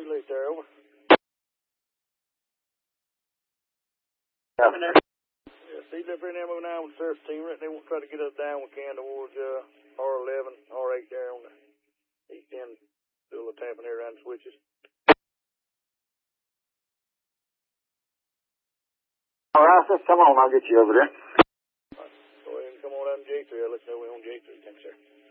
too late there, over. Yeah. Yeah, see, they're bringing them over now with the surf team. They won't try to get us down. We can towards R11, R8 there on the east end. Do a little tapping there around the switches. All right, sir. Come on, I'll get you over there. Go ahead and come on down to J3. I'll let you know we're on J3. Thanks, sir.